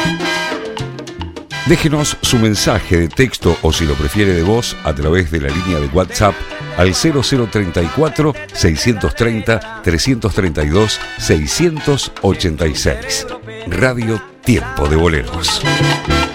Déjenos su mensaje de texto o, si lo prefiere, de voz a través de la línea de WhatsApp al 0034 630 332 686. Radio Tiempo de Boleros.